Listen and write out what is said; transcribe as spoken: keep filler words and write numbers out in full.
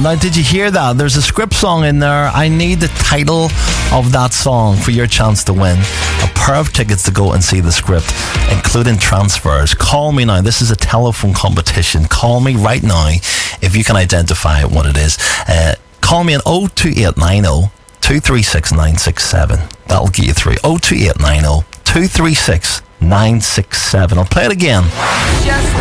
Now, did you hear that? There's a script song in there. I need the title of that song for your chance to win a pair of tickets to go and see the script, including transfers. Call me now. This is a telephone competition. Call me right now if you can identify what it is. Uh, call me on oh two eight nine oh, two three six, nine six seven. That'll get you through. oh two eight nine oh, two three six, nine six seven. I'll play it again. Just